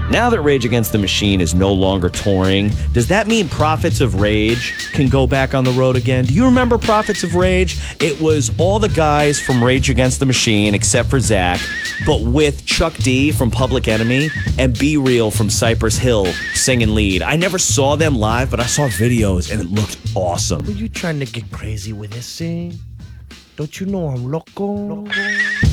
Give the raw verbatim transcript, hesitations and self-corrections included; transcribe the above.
Now that Rage Against the Machine is no longer touring, does that mean Prophets of Rage can go back on the road again? Do you remember Prophets of Rage? It was all the guys from Rage Against the Machine, except for Zach, but with Chuck D from Public Enemy and Be Real from Cypress Hill singing lead. I never saw them live, but I saw videos and it looked awesome. Were you trying to get crazy with this thing? Don't you know I'm loco? loco?